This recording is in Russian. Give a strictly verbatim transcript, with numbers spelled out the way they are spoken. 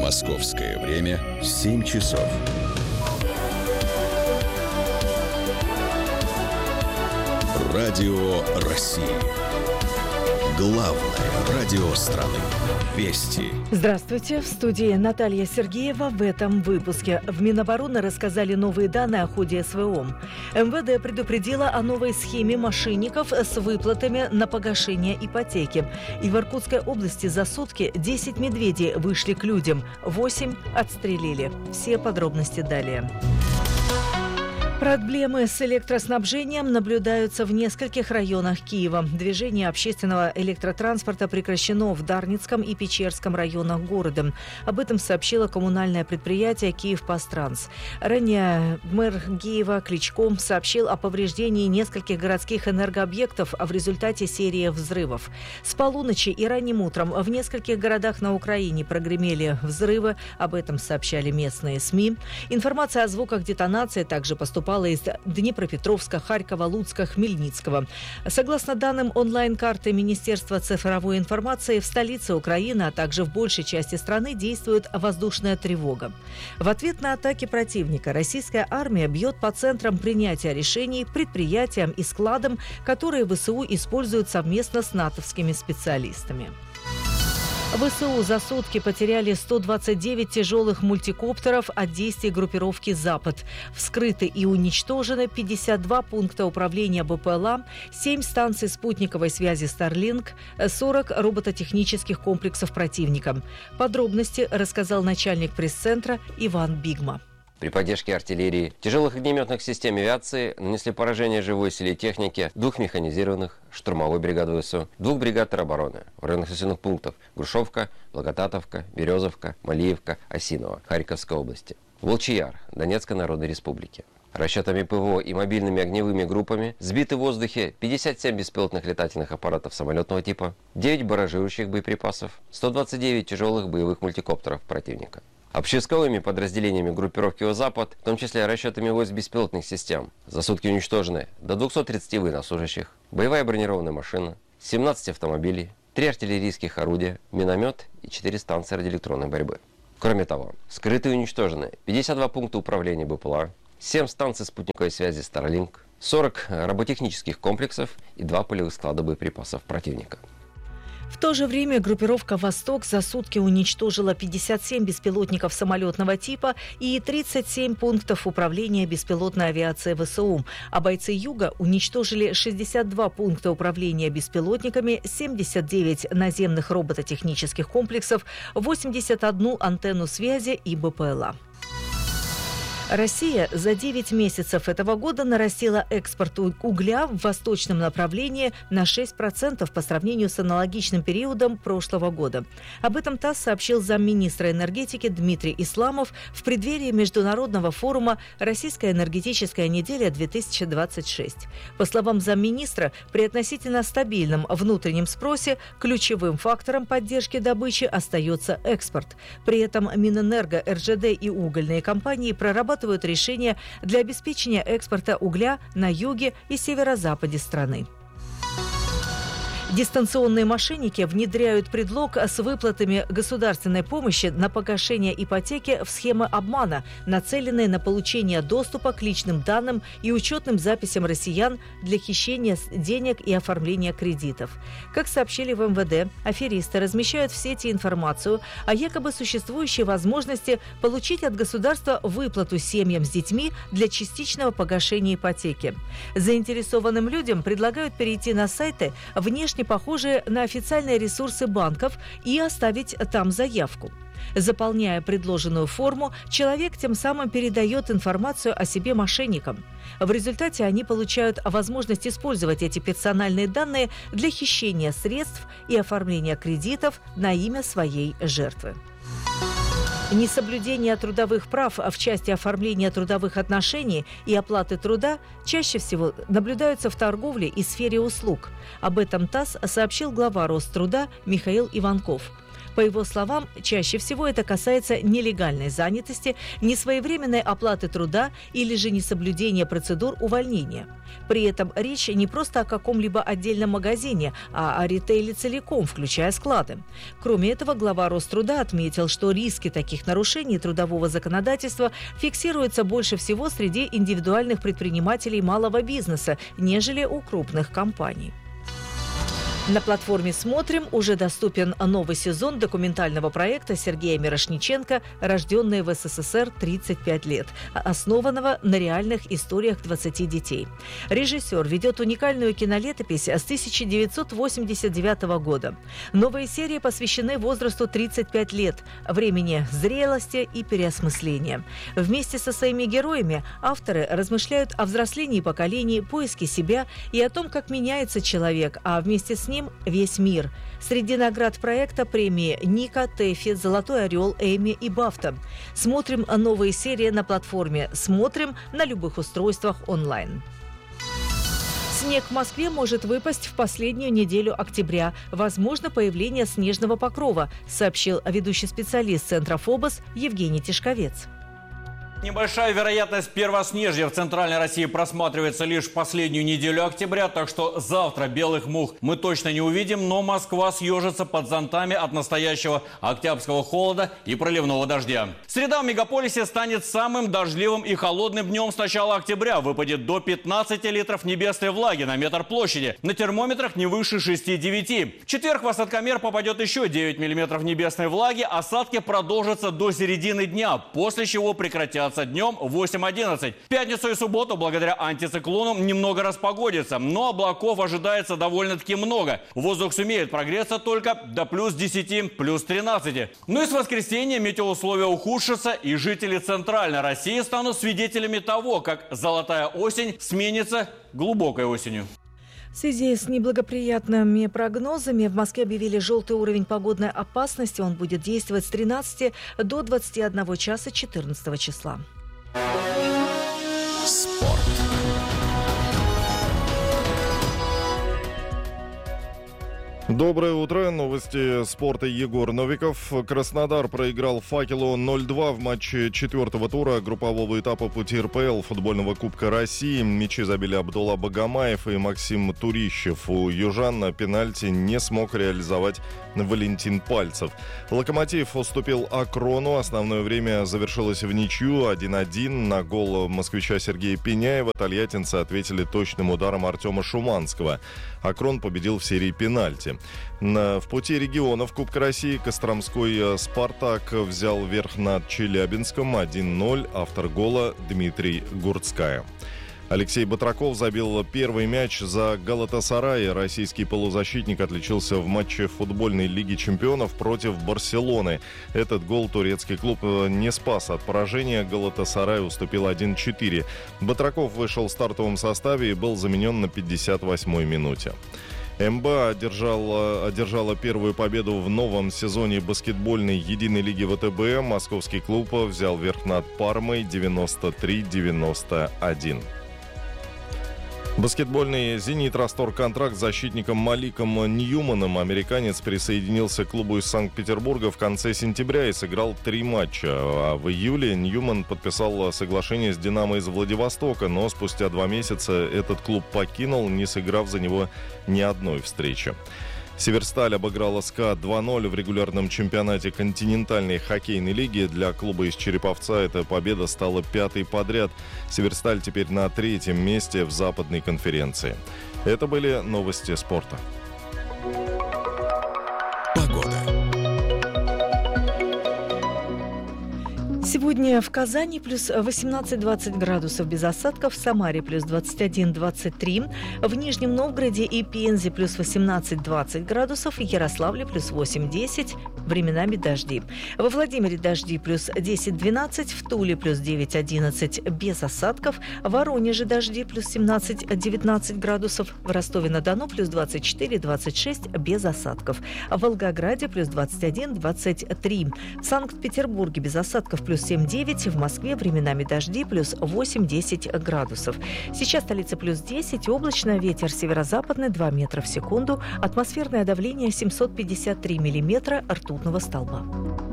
Московское время семь часов. Радио России. Главное радио страны. Вести. Здравствуйте. В студии Наталья Сергеева. В этом выпуске в Минобороны рассказали новые данные о ходе СВО. МВД предупредила о новой схеме мошенников с выплатами на погашение ипотеки. И в Иркутской области за сутки десять медведей вышли к людям, восемь отстрелили. Все подробности далее. Проблемы с электроснабжением наблюдаются в нескольких районах Киева. Движение общественного электротранспорта прекращено в Дарницком и Печерском районах города. Об этом сообщило коммунальное предприятие «Киевпастранс». Ранее мэр Киева Кличко сообщил о повреждении нескольких городских энергообъектов в результате серии взрывов. С полуночи и ранним утром в нескольких городах на Украине прогремели взрывы. Об этом сообщали местные СМИ. Информация о звуках детонации также поступала из Днепропетровска, Харькова, Луцка, Хмельницкого. Согласно данным онлайн-карты Министерства цифровой информации, в столице Украины, а также в большей части страны действует воздушная тревога. В ответ на атаки противника российская армия бьет по центрам принятия решений, предприятиям и складам, которые ВСУ используют совместно с натовскими специалистами. ВСУ за сутки потеряли сто двадцать девять тяжелых мультикоптеров от действий группировки «Запад». Вскрыты и уничтожены пятьдесят два пункта управления БПЛА, семь станций спутниковой связи Starlink, сорок робототехнических комплексов противника. Подробности рассказал начальник пресс-центра Иван Бигма. При поддержке артиллерии, тяжелых огнеметных систем авиации нанесли поражение живой силе техники двух механизированных штурмовой бригады ВСУ, двух бригад теробороны в районах населенных пунктов Грушевка, Благодатовка, Березовка, Малиевка, Осиново, Харьковской области, Волчий Яр, Донецкой Народной Республики. Расчетами ПВО и мобильными огневыми группами сбиты в воздухе пятьдесят семь беспилотных летательных аппаратов самолетного типа, девять баражирующих боеприпасов, сто двадцать девять тяжелых боевых мультикоптеров противника. Общевойсковыми подразделениями группировки «Запад», в том числе расчетами войск беспилотных систем, за сутки уничтожены до двухсот тридцати военнослужащих, боевая бронированная машина, семнадцать автомобилей, три артиллерийских орудия, миномет и четыре станции радиоэлектронной борьбы. Кроме того, скрыты и уничтожены пятьдесят два пункта управления БПЛА, семь станций спутниковой связи Starlink, сорок роботехнических комплексов и два полевых склада боеприпасов противника. В то же время группировка «Восток» за сутки уничтожила пятьдесят семь беспилотников самолетного типа и тридцать семь пунктов управления беспилотной авиацией ВСУ. А бойцы «Юга» уничтожили шестьдесят два пункта управления беспилотниками, семьдесят девять наземных робототехнических комплексов, восемьдесят одну антенну связи и БПЛА. Россия за девять месяцев этого года нарастила экспорт угля в восточном направлении на шесть процентов по сравнению с аналогичным периодом прошлого года. Об этом ТАСС сообщил замминистра энергетики Дмитрий Исламов в преддверии международного форума «Российская энергетическая неделя-две тысячи двадцать шесть». По словам замминистра, при относительно стабильном внутреннем спросе ключевым фактором поддержки добычи остается экспорт. При этом Минэнерго, эр жэ дэ и угольные компании прорабатывают решения для обеспечения экспорта угля на юге и северо-западе страны. Дистанционные мошенники внедряют предлог с выплатами государственной помощи на погашение ипотеки в схемы обмана, нацеленные на получение доступа к личным данным и учетным записям россиян для хищения денег и оформления кредитов. Как сообщили в эм вэ дэ, аферисты размещают в сети информацию о якобы существующей возможности получить от государства выплату семьям с детьми для частичного погашения ипотеки. Заинтересованным людям предлагают перейти на сайты внешне похожие на официальные ресурсы банков и оставить там заявку. Заполняя предложенную форму, человек тем самым передает информацию о себе мошенникам. В результате они получают возможность использовать эти персональные данные для хищения средств и оформления кредитов на имя своей жертвы. Несоблюдение трудовых прав в части оформления трудовых отношений и оплаты труда чаще всего наблюдаются в торговле и сфере услуг. Об этом ТАСС сообщил глава Роструда Михаил Иванков. По его словам, чаще всего это касается нелегальной занятости, несвоевременной оплаты труда или же несоблюдения процедур увольнения. При этом речь не просто о каком-либо отдельном магазине, а о ритейле целиком, включая склады. Кроме этого, глава Роструда отметил, что риски таких нарушений трудового законодательства фиксируются больше всего среди индивидуальных предпринимателей малого бизнеса, нежели у крупных компаний. На платформе «Смотрим» уже доступен новый сезон документального проекта Сергея Мирошниченко «Рожденные в СССР тридцать пять лет», основанного на реальных историях двадцати детей. Режиссер ведет уникальную кинолетопись с тысяча девятьсот восемьдесят девятого года. Новые серии посвящены возрасту тридцать пять лет, времени зрелости и переосмысления. Вместе со своими героями авторы размышляют о взрослении поколений, поиске себя и о том, как меняется человек, а вместе с ним весь мир. Среди наград проекта премии Ника, ТЭФИ, Золотой орел, Эмми и Бафта. Смотрим новые серии на платформе «Смотрим» на любых устройствах онлайн. Снег в Москве может выпасть в последнюю неделю октября. Возможно появление снежного покрова, сообщил ведущий специалист Центра ФОБОС Евгений Тишковец. Небольшая вероятность первоснежья в Центральной России просматривается лишь в последнюю неделю октября, так что завтра белых мух мы точно не увидим, но Москва съежится под зонтами от настоящего октябрьского холода и проливного дождя. Среда в мегаполисе станет самым дождливым и холодным днем с начала октября. Выпадет до пятнадцати литров небесной влаги на метр площади. На термометрах не выше шести-девяти. В четверг в осадкомер попадет еще девять миллиметров небесной влаги. Осадки продолжатся до середины дня, после чего прекратятся днем восемь-одиннадцать. В пятницу и субботу благодаря антициклону немного распогодится, но облаков ожидается довольно-таки много. Воздух сумеет прогреться только до плюс десяти, плюс тринадцати. Ну и с воскресенья метеоусловия ухудшатся, и жители Центральной России станут свидетелями того, как золотая осень сменится глубокой осенью. В связи с неблагоприятными прогнозами в Москве объявили желтый уровень погодной опасности. Он будет действовать с тринадцати до двадцати одного часа четырнадцатого числа. Спорт. Доброе утро. Новости спорта. Егор Новиков. Краснодар проиграл «Факелу» ноль-два в матче четвертого тура группового этапа пути эр пэ эл футбольного Кубка России. Мячи забили Абдулла Багамаев и Максим Турищев. У южан на пенальти не смог реализовать Валентин Пальцев. «Локомотив» уступил «Акрону». Основное время завершилось в ничью один-один. На гол москвича Сергея Пеняева тольяттинцы ответили точным ударом Артема Шуманского. «Акрон» победил в серии пенальти. В пути регионов Кубка России Костромской «Спартак» взял верх над Челябинском один-ноль. Автор гола Дмитрий Гурцкая. Алексей Батраков забил первый мяч за Галатасарай. Российский полузащитник отличился в матче футбольной лиги чемпионов против Барселоны. Этот гол турецкий клуб не спас от поражения. Галатасарай уступил один-четыре. Батраков вышел в стартовом составе и был заменен на пятьдесят восьмой минуте. МБА одержала, одержала первую победу в новом сезоне баскетбольной единой лиги вэ тэ бэ. Московский клуб взял верх над Пармой девяносто три девяносто один. Баскетбольный «Зенит» расторг контракт с защитником Маликом Ньюманом. Американец присоединился к клубу из Санкт-Петербурга в конце сентября и сыграл три матча. А в июле Ньюман подписал соглашение с «Динамо» из Владивостока, но спустя два месяца этот клуб покинул, не сыграв за него ни одной встречи. «Северсталь» обыграла «СКА» два-ноль в регулярном чемпионате континентальной хоккейной лиги. Для клуба из Череповца эта победа стала пятой подряд. «Северсталь» теперь на третьем месте в западной конференции. Это были новости спорта. Погода. Сегодня в Казани плюс восемнадцать-двадцать градусов без осадков, в Самаре плюс двадцать один-двадцать три, в Нижнем Новгороде и Пензе плюс восемнадцать-двадцать градусов, в Ярославле плюс восемь-десять, временами дожди. Во Владимире дожди плюс десять-двенадцать, в Туле плюс девять-одиннадцать без осадков, в Воронеже дожди плюс семнадцать-девятнадцать градусов, в Ростове-на-Дону плюс двадцать четыре-двадцать шесть без осадков, в Волгограде плюс двадцать один-двадцать три, в Санкт-Петербурге без осадков плюс семь-девять. В Москве временами дожди, плюс восемь-десять градусов. Сейчас столица плюс десять, облачно, ветер северо-западный два метра в секунду, атмосферное давление семьсот пятьдесят три миллиметра ртутного столба.